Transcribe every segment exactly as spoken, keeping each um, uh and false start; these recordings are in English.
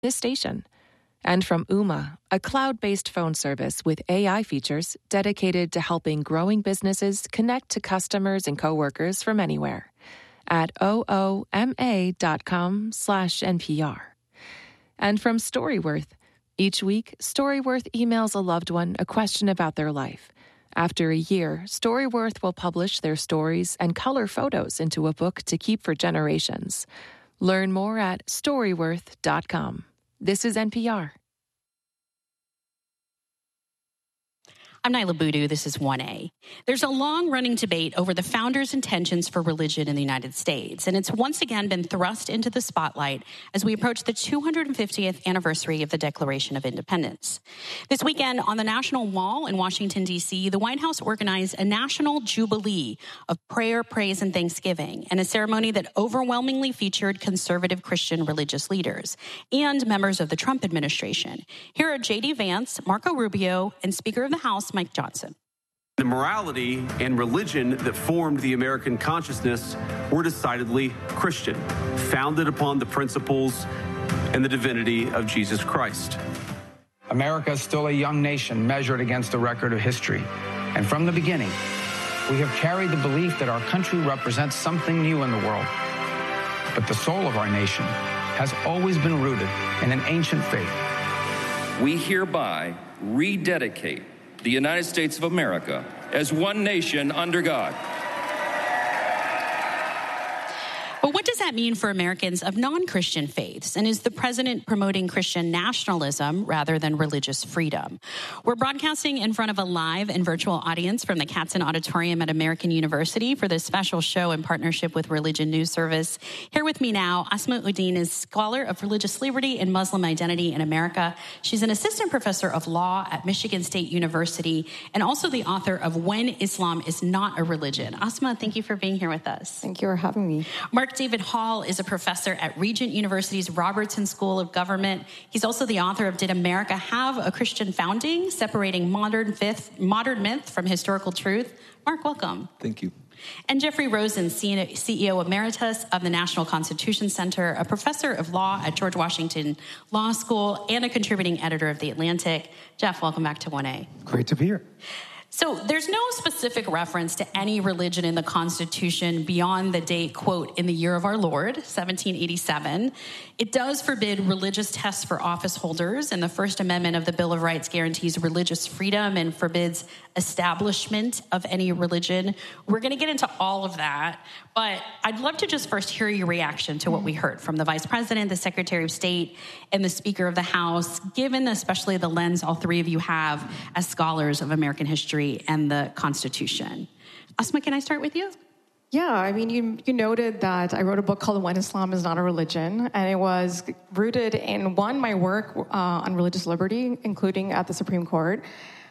this station. And from Ooma, a cloud-based phone service with A I features dedicated to helping growing businesses connect to customers and coworkers from anywhere at ooma.com slash NPR. And from Storyworth, each week, Storyworth emails a loved one a question about their life. After a year, Storyworth will publish their stories and color photos into a book to keep for generations. Learn more at storyworth dot com. This is N P R. I'm Nyla Boodoo. This is one A. There's a long-running debate over the founders' intentions for religion in the United States, and it's once again been thrust into the spotlight as we approach the two hundred fiftieth anniversary of the Declaration of Independence. This weekend on the National Mall in Washington, D C, the White House organized a national jubilee of prayer, praise, and thanksgiving, and a ceremony that overwhelmingly featured conservative Christian religious leaders and members of the Trump administration. Here are J D Vance, Marco Rubio, and Speaker of the House, Mike Johnson. The morality and religion that formed the American consciousness were decidedly Christian, founded upon the principles and the divinity of Jesus Christ. America is still a young nation measured against the record of history. And from the beginning, we have carried the belief that our country represents something new in the world. But the soul of our nation has always been rooted in an ancient faith. We hereby rededicate the United States of America as one nation under God. But what does that mean for Americans of non-Christian faiths? And is the president promoting Christian nationalism rather than religious freedom? We're broadcasting in front of a live and virtual audience from the Katzen Auditorium at American University for this special show in partnership with Religion News Service. Here with me now, Asma Uddin is scholar of religious liberty and Muslim identity in America. She's an assistant professor of law at Michigan State University and also the author of When Islam is Not a Religion. Asma, thank you for being here with us. Thank you for having me. Mark David Hall is a professor at Regent University's Robertson School of Government. He's also the author of Did America Have a Christian Founding? Separating modern, myth, modern myth from historical truth. Mark, welcome. Thank you. And Jeffrey Rosen, C E O Emeritus of the National Constitution Center, a professor of law at George Washington Law School, and a contributing editor of The Atlantic. Jeff, welcome back to one A. Great to be here. So there's no specific reference to any religion in the Constitution beyond the date, quote, in the year of our Lord, seventeen eighty-seven. It does forbid religious tests for office holders, and the First Amendment of the Bill of Rights guarantees religious freedom and forbids establishment of any religion. We're going to get into all of that, but I'd love to just first hear your reaction to what we heard from the Vice President, the Secretary of State, and the Speaker of the House, given especially the lens all three of you have as scholars of American history and the Constitution. Asma, can I start with you? Yeah, I mean, you you noted that I wrote a book called When Islam is Not a Religion, and it was rooted in, one, my work uh, on religious liberty, including at the Supreme Court,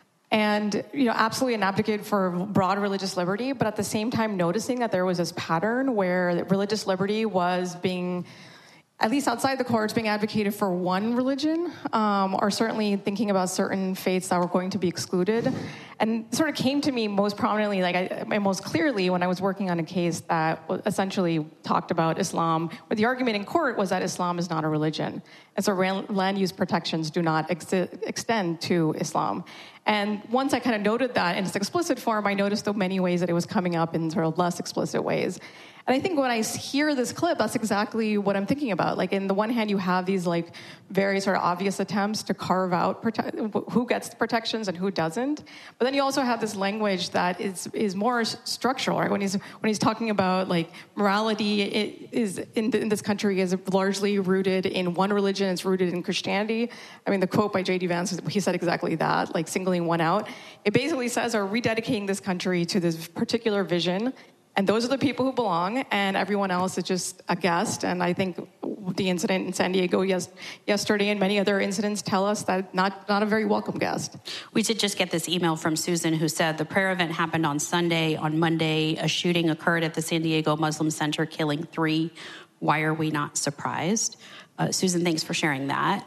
and, you know, absolutely an advocate for broad religious liberty, but at the same time noticing that there was this pattern where religious liberty was being, at least outside the courts, being advocated for one religion, um, or certainly thinking about certain faiths that were going to be excluded. And sort of came to me most prominently, like I, most clearly, when I was working on a case that essentially talked about Islam, where the argument in court was that Islam is not a religion. And so land use protections do not ex- extend to Islam. And once I kind of noted that in its explicit form, I noticed the many ways that it was coming up in sort of less explicit ways. And I think when I hear this clip, that's exactly what I'm thinking about. Like, in the one hand, you have these like very sort of obvious attempts to carve out prote- who gets the protections and who doesn't. But then you also have this language that is is more structural, right? When he's when he's talking about like morality, it is in, in this country is largely rooted in one religion. It's rooted in Christianity. I mean, the quote by J D Vance, he said exactly that, like singling one out. It basically says, are rededicating this country to this particular vision. And those are the people who belong, and everyone else is just a guest. And I think the incident in San Diego yes, yesterday and many other incidents tell us that not, not a very welcome guest. We did just get this email from Susan who said the prayer event happened on Sunday. On Monday, a shooting occurred at the San Diego Muslim Center, killing three. Why are we not surprised? Uh, Susan, thanks for sharing that.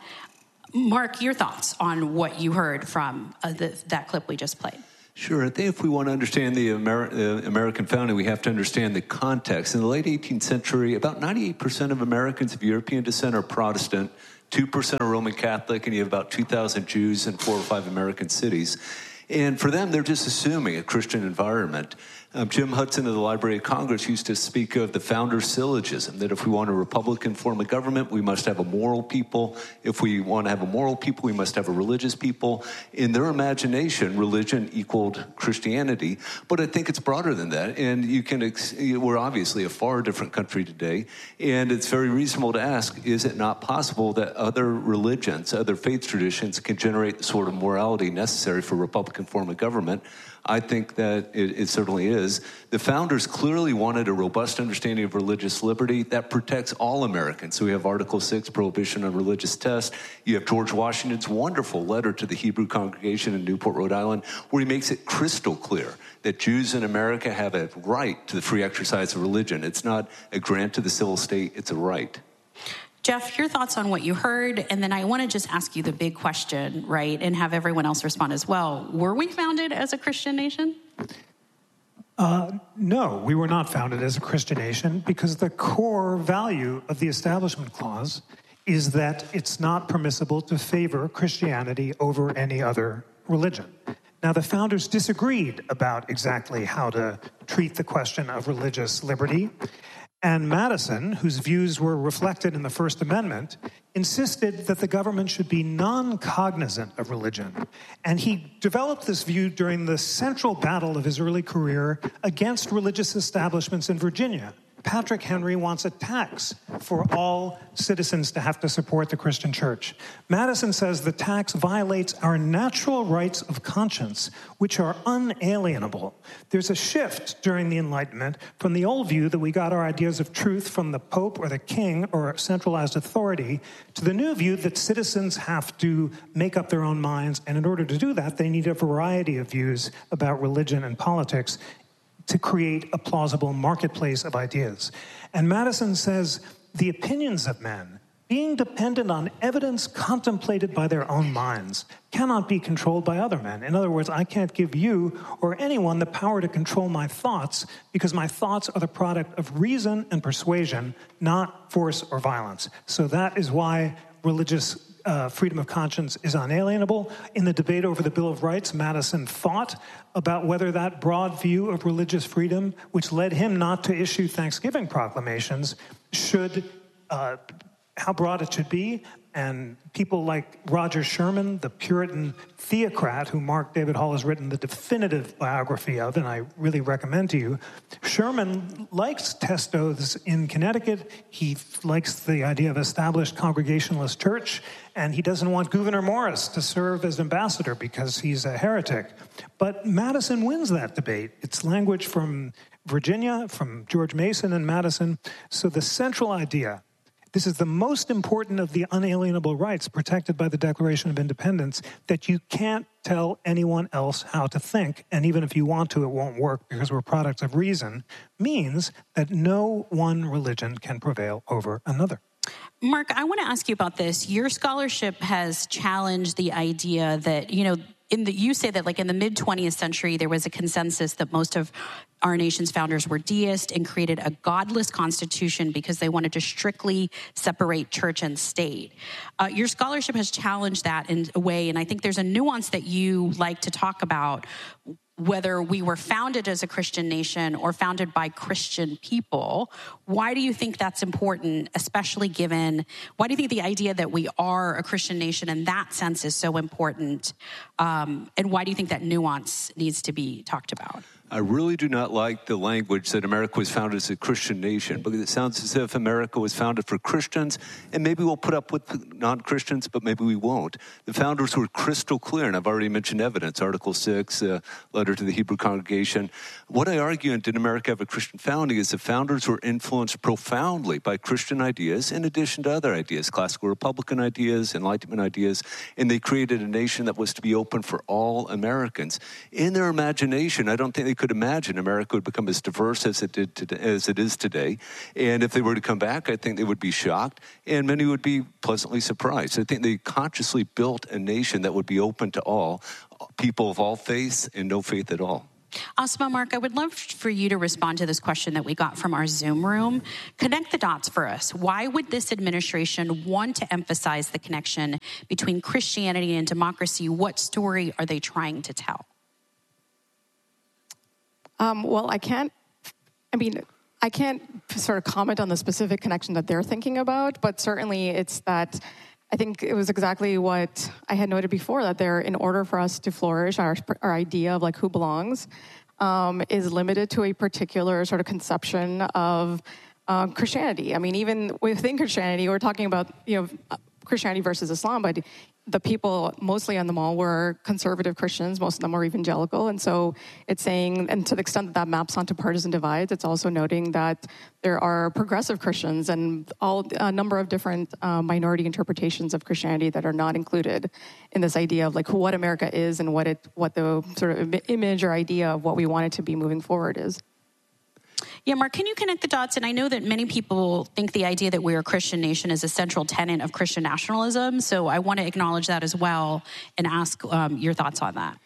Mark, your thoughts on what you heard from uh, the, that clip we just played? Sure. I think if we want to understand the Amer- uh, American founding, we have to understand the context. In the late eighteenth century, about ninety-eight percent of Americans of European descent are Protestant. two percent are Roman Catholic, and you have about two thousand Jews in four or five American cities. And for them, they're just assuming a Christian environment. Um, Jim Hudson of the Library of Congress used to speak of the founder's syllogism, that if we want a Republican form of government, we must have a moral people. If we want to have a moral people, we must have a religious people. In their imagination, religion equaled Christianity. But I think it's broader than that. And you can, ex- we're obviously a far different country today. And it's very reasonable to ask, is it not possible that other religions, other faith traditions can generate the sort of morality necessary for a Republican form of government? I think that it, it certainly is. The founders clearly wanted a robust understanding of religious liberty that protects all Americans. So we have Article six, prohibition on religious tests. You have George Washington's wonderful letter to the Hebrew congregation in Newport, Rhode Island, where he makes it crystal clear that Jews in America have a right to the free exercise of religion. It's not a grant to the civil state, it's a right. Jeff, your thoughts on what you heard, and then I want to just ask you the big question, right, and have everyone else respond as well. Were we founded as a Christian nation? Uh, no, we were not founded as a Christian nation because the core value of the Establishment Clause is that it's not permissible to favor Christianity over any other religion. Now, the founders disagreed about exactly how to treat the question of religious liberty. And Madison, whose views were reflected in the First Amendment, insisted that the government should be non-cognizant of religion. And he developed this view during the central battle of his early career against religious establishments in Virginia. Patrick Henry wants a tax for all citizens to have to support the Christian church. Madison says the tax violates our natural rights of conscience, which are unalienable. There's a shift during the Enlightenment from the old view that we got our ideas of truth from the Pope or the King or centralized authority to the new view that citizens have to make up their own minds, and in order to do that, they need a variety of views about religion and politics to create a plausible marketplace of ideas. And Madison says the opinions of men, being dependent on evidence contemplated by their own minds, cannot be controlled by other men. In other words, I can't give you or anyone the power to control my thoughts because my thoughts are the product of reason and persuasion, not force or violence. So that is why religious Uh, freedom of conscience is unalienable. In the debate over the Bill of Rights, Madison thought about whether that broad view of religious freedom, which led him not to issue Thanksgiving proclamations, should, uh, how broad it should be. And people like Roger Sherman, the Puritan theocrat who Mark David Hall has written the definitive biography of, and I really recommend to you, Sherman likes test oaths in Connecticut. He likes the idea of established Congregationalist church, and he doesn't want Gouverneur Morris to serve as ambassador because he's a heretic. But Madison wins that debate. It's language from Virginia, from George Mason and Madison. So the central idea, this is the most important of the unalienable rights protected by the Declaration of Independence, that you can't tell anyone else how to think, and even if you want to, it won't work because we're products of reason, means that no one religion can prevail over another. Mark, I want to ask you about this. Your scholarship has challenged the idea that, you know, in the, you say that like in the mid-twentieth century, there was a consensus that most of our nation's founders were deists and created a godless constitution because they wanted to strictly separate church and state. Uh, your scholarship has challenged that in a way, and I think there's a nuance that you like to talk about, whether we were founded as a Christian nation or founded by Christian people. Why do you think that's important, especially given, why do you think the idea that we are a Christian nation in that sense is so important? Um, and why do you think that nuance needs to be talked about? I really do not like the language that America was founded as a Christian nation, because it sounds as if America was founded for Christians, and maybe we'll put up with non-Christians, but maybe we won't. The founders were crystal clear, and I've already mentioned evidence, Article six, uh, letter to the Hebrew congregation. What I argue in Did America Have a Christian Founding is the founders were influenced profoundly by Christian ideas, in addition to other ideas, classical Republican ideas, Enlightenment ideas, and they created a nation that was to be open for all Americans. In their imagination, I don't think they could imagine America would become as diverse as it did today, as it is today. And if they were to come back, I think they would be shocked, and many would be pleasantly surprised. I think they consciously built a nation that would be open to all, people of all faiths and no faith at all. Asma, Mark, I would love for you to respond to this question that we got from our Zoom room. Connect the dots for us. Why would this administration want to emphasize the connection between Christianity and democracy? What story are they trying to tell? Um, well, I can't, I mean, I can't sort of comment on the specific connection that they're thinking about, but certainly it's that I think it was exactly what I had noted before, that there, in order for us to flourish, our, our idea of like who belongs um, is limited to a particular sort of conception of uh, Christianity. I mean, even within Christianity, we're talking about, you know, Christianity versus Islam, but the people mostly on the mall were conservative Christians. Most of them were evangelical. And so it's saying, and to the extent that that maps onto partisan divides, it's also noting that there are progressive Christians and all a number of different uh, minority interpretations of Christianity that are not included in this idea of like what America is and what it, what the sort of image or idea of what we want it to be moving forward is. Yeah, Mark, can you connect the dots? And I know that many people think the idea that we're a Christian nation is a central tenet of Christian nationalism. So I want to acknowledge that as well and ask um, your thoughts on that.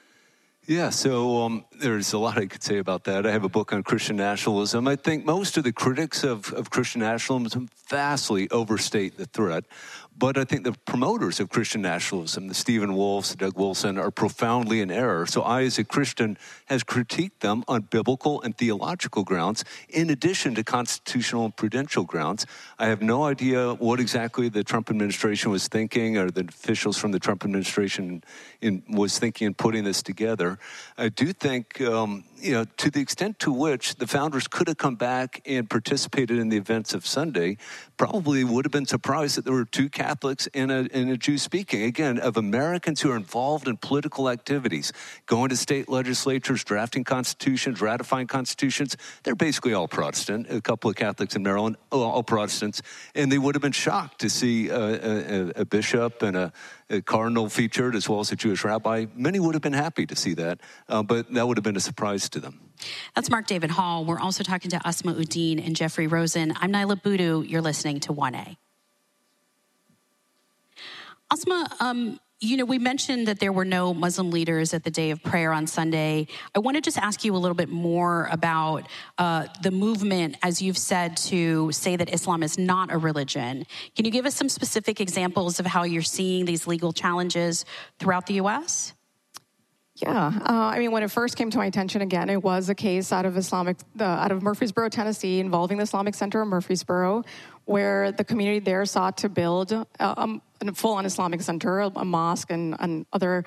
Yeah, so um, there's a lot I could say about that. I have a book on Christian nationalism. I think most of the critics of, of Christian nationalism vastly overstate the threat. But I think the promoters of Christian nationalism, the Stephen Wolfs, the Doug Wilson, are profoundly in error. So I, as a Christian, has critiqued them on biblical and theological grounds, in addition to constitutional and prudential grounds. I have no idea what exactly the Trump administration was thinking, or the officials from the Trump administration in, was thinking in putting this together. I do think, um, you know, to the extent to which the founders could have come back and participated in the events of Sunday, probably would have been surprised that there were two Catholics and a, and a Jew speaking. Again, of Americans who are involved in political activities, going to state legislatures, drafting constitutions, ratifying constitutions. They're basically all Protestant. A couple of Catholics in Maryland, all Protestants. And they would have been shocked to see a, a, a bishop and a, a cardinal featured, as well as a Jewish rabbi. Many would have been happy to see that, uh, but that would have been a surprise to them. That's Mark David Hall. We're also talking to Asma Uddin and Jeffrey Rosen. I'm Naila Boodoo. You're listening to one A. Asma, um, you know, we mentioned that there were no Muslim leaders at the day of prayer on Sunday. I want to just ask you a little bit more about uh, the movement, as you've said, to say that Islam is not a religion. Can you give us some specific examples of how you're seeing these legal challenges throughout the U S? Yeah, uh, I mean, when it first came to my attention, again, it was a case out of Islamic, uh, out of Murfreesboro, Tennessee, involving the Islamic Center of Murfreesboro, where the community there sought to build a, a, a full-on Islamic center, a, a mosque, and, and other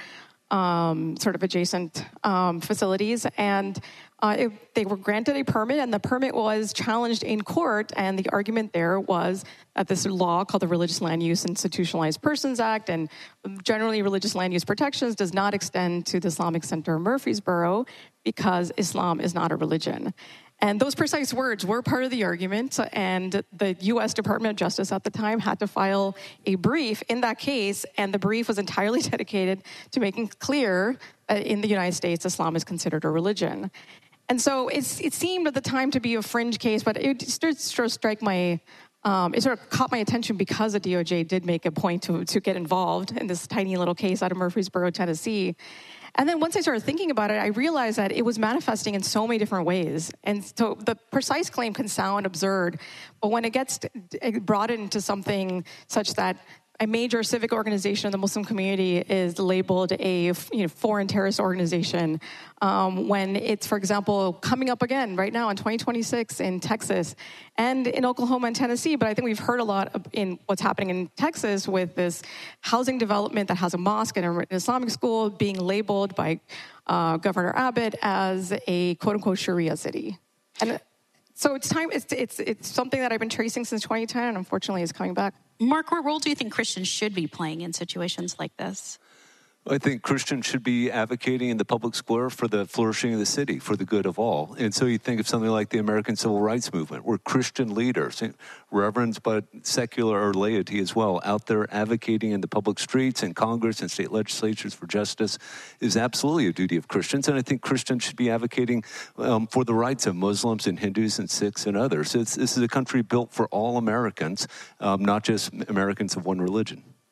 um, sort of adjacent um, facilities, and uh, it, they were granted a permit, and the permit was challenged in court, and the argument there was that this law called the Religious Land Use Institutionalized Persons Act, and generally religious land use protections, does not extend to the Islamic Center of Murfreesboro because Islam is not a religion. And those precise words were part of the argument, and the U S Department of Justice at the time had to file a brief in that case, and the brief was entirely dedicated to making clear that in the United States, Islam is considered a religion. And so it's, it seemed at the time to be a fringe case, but it started to strike my, um, it sort of caught my attention because the D O J did make a point to, to get involved in this tiny little case out of Murfreesboro, Tennessee. And then once I started thinking about it, I realized that it was manifesting in so many different ways. And so the precise claim can sound absurd, but when it gets brought into something such that a major civic organization in the Muslim community is labeled a you know, foreign terrorist organization, um, when it's, for example, coming up again right now in twenty twenty-six in Texas and in Oklahoma and Tennessee. But I think we've heard a lot in what's happening in Texas with this housing development that has a mosque and an Islamic school being labeled by uh, Governor Abbott as a quote-unquote Sharia city. And so it's time. It's, it's, it's something that I've been tracing since twenty ten, and unfortunately is coming back. Mark, what role do you think Christians should be playing in situations like this? I think Christians should be advocating in the public square for the flourishing of the city, for the good of all. And so you think of something like the American Civil Rights Movement, where Christian leaders, reverends, but secular or laity as well, out there advocating in the public streets and Congress and state legislatures for justice is absolutely a duty of Christians. And I think Christians should be advocating um, for the rights of Muslims and Hindus and Sikhs and others. It's, this is a country built for all Americans, um, not just Americans of one religion.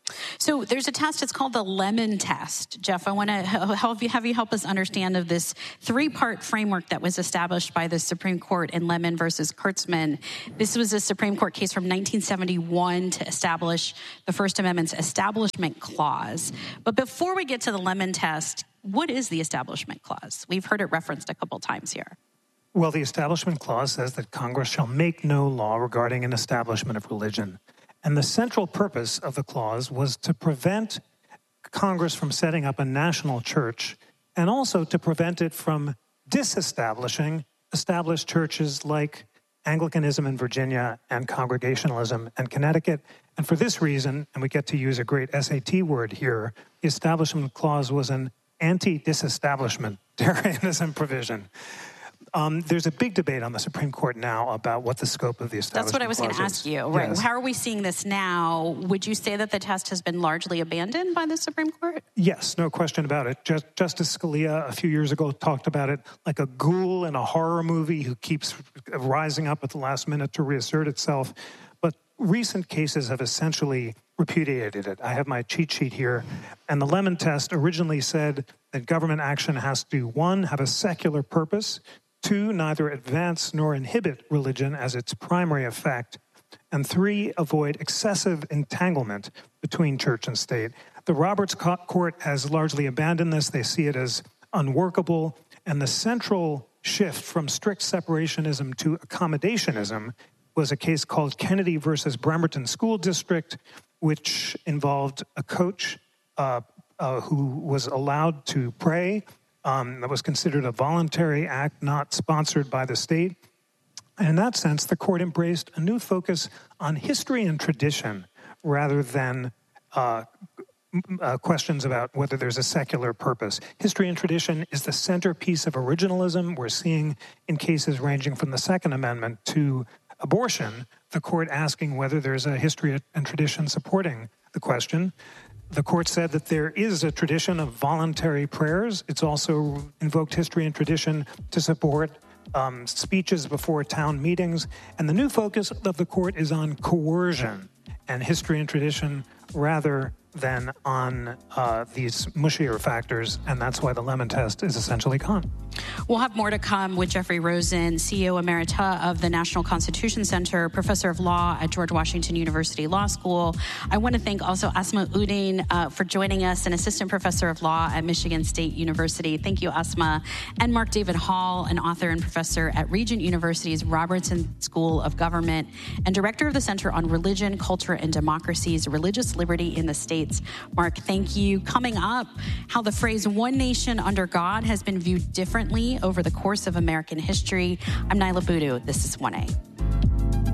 So there's a test, it's called the Lemon Test. Jeff, I want to help you, have you help us understand of this three-part framework that was established by the Supreme Court in Lemon versus Kurtzman. This was a Supreme Court case from nineteen seventy-one to establish the First Amendment's Establishment Clause. But before we get to the Lemon Test, what is the Establishment Clause? We've heard it referenced a couple times here. Well, the Establishment Clause says that Congress shall make no law regarding an establishment of religion. And the central purpose of the clause was to prevent Congress from setting up a national church and also to prevent it from disestablishing established churches like Anglicanism in Virginia and Congregationalism in Connecticut. And for this reason, and we get to use a great S A T word here, the Establishment Clause was an anti-disestablishmentarianism provision. Um, there's a big debate on the Supreme Court now about what the scope of the Establishment Clause is. That's what I was going to ask you. Right? Yes. How are we seeing this now? Would you say that the test has been largely abandoned by the Supreme Court? Yes, no question about it. Just, Justice Scalia a few years ago talked about it like a ghoul in a horror movie who keeps rising up at the last minute to reassert itself. But recent cases have essentially repudiated it. I have my cheat sheet here. And the Lemon Test originally said that government action has to, one, have a secular purpose, two, neither advance nor inhibit religion as its primary effect, and three, avoid excessive entanglement between church and state. The Roberts Court has largely abandoned this. They see it as unworkable, and the central shift from strict separationism to accommodationism was a case called Kennedy versus Bremerton School District, which involved a coach uh, uh, who was allowed to pray. Um, that was considered a voluntary act, not sponsored by the state. And in that sense, the court embraced a new focus on history and tradition rather than uh, uh, questions about whether there's a secular purpose. History and tradition is the centerpiece of originalism. We're seeing in cases ranging from the Second Amendment to abortion, the court asking whether there's a history and tradition supporting the question. The court said that there is a tradition of voluntary prayers. It's also invoked history and tradition to support um, speeches before town meetings. And the new focus of the court is on coercion and history and tradition rather than on uh, these mushier factors. And that's why the Lemon Test is essentially gone. We'll have more to come with Jeffrey Rosen, C E O Emerita of the National Constitution Center, professor of law at George Washington University Law School. I want to thank also Asma Udin uh, for joining us, an assistant professor of law at Michigan State University. Thank you, Asma. And Mark David Hall, an author and professor at Regent University's Robertson School of Government and director of the Center on Religion, Culture, and Democracy's Religious Liberty in the States. Mark, thank you. Coming up, how the phrase one nation under God has been viewed differently over the course of American history. I'm Nyla Boodoo. This is one A.